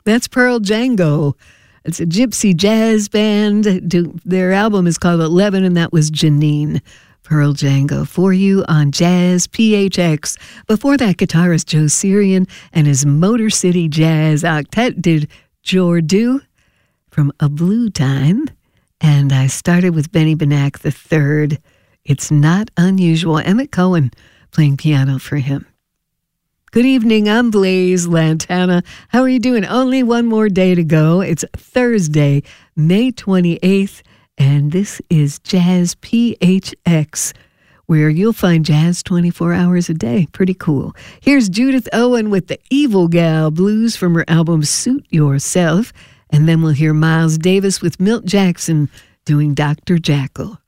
That's Pearl Django. It's a gypsy jazz band. Their album is called 11, and that was Janine. Pearl Django for you on Jazz PHX. Before that, guitarist Joe Sirian and his Motor City Jazz Octet did Jordu from A Blue Time. And I started with Benny Benack III. It's Not Unusual. Emmett Cohen playing piano for him. Good evening, I'm Blaze Lantana. How are you doing? Only one more day to go. It's Thursday, May 28th, and this is Jazz PHX, where you'll find jazz 24 hours a day. Pretty cool. Here's Judith Owen with the Evil Gal Blues from her album Suit Yourself, and then we'll hear Miles Davis with Milt Jackson doing Dr. Jackal.